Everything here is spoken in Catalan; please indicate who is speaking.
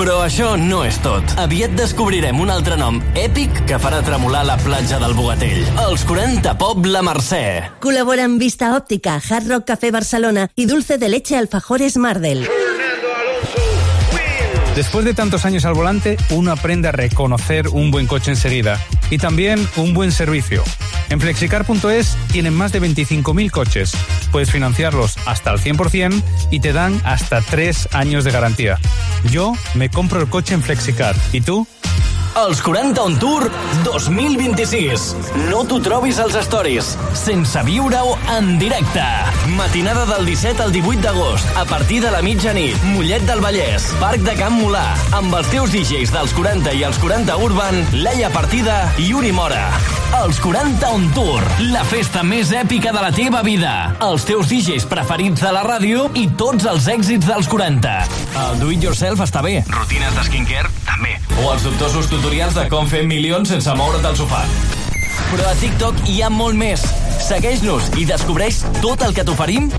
Speaker 1: Però això no és tot. Aviat descobrirem un altre nom èpic que farà tremolar la platja del Bogatell. Els 40 Pop La Mercè.
Speaker 2: Col·laboren Vista Òptica, Hard Rock Café Barcelona y Dulce de Leche Alfajores Mardel.
Speaker 3: Después de tantos años al volante, uno aprende a reconocer un buen coche enseguida y también un buen servicio. En Flexicar.es tienen más de 25.000 coches. Puedes financiarlos hasta el 100% y te dan hasta 3 años de garantía. Yo me compro el coche en Flexicar. ¿Y tú?
Speaker 1: Els 40 On Tour 2026. No t'ho trobis als stories, sense viure-ho en directe. Matinada del 17 al 18 d'agost, a partir de la mitjanit. Mollet del Vallès, Parc de Can Molà, amb els teus DJs dels 40 i els 40 Urban, Laia Partida i Uri Mora. Els 40 On Tour, la festa més èpica de la teva vida. Els teus DJs preferits de la ràdio i tots els èxits dels 40. El do it yourself està bé. Rutines de skincare, també. O els dubtosos tutorials de com fer milions sense moure't del sofà. Però a TikTok hi ha molt més. Segueix-nos i descobreix tot el que t'oferim